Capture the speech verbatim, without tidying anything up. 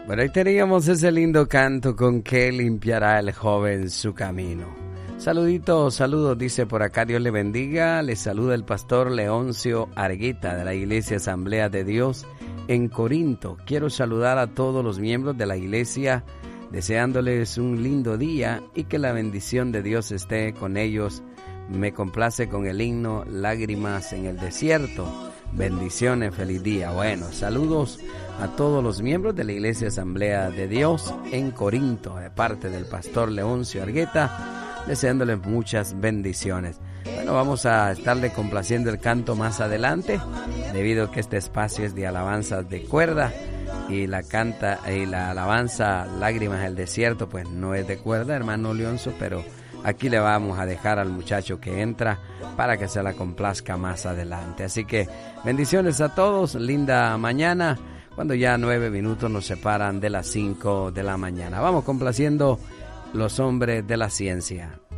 Bueno, ahí teníamos ese lindo canto con que limpiará el joven su camino. Saluditos, saludos, dice por acá, Dios le bendiga. Le saluda el pastor Leoncio Argueta de la Iglesia Asamblea de Dios en Corinto. Quiero saludar a todos los miembros de la iglesia, deseándoles un lindo día y que la bendición de Dios esté con ellos. Me complace con el himno Lágrimas en el Desierto. Bendiciones, feliz día. Bueno, saludos a todos los miembros de la Iglesia Asamblea de Dios en Corinto, de parte del pastor Leoncio Argueta, deseándoles muchas bendiciones. Bueno, vamos a estarle complaciendo el canto más adelante, debido a que este espacio es de alabanzas de cuerda y la canta y la alabanza Lágrimas del Desierto, pues no es de cuerda, hermano Leoncio, pero aquí le vamos a dejar al muchacho que entra para que se la complazca más adelante. Así que bendiciones a todos, linda mañana, cuando ya nueve minutos nos separan de las cinco de la mañana. Vamos complaciendo Los Hombres de la Ciencia.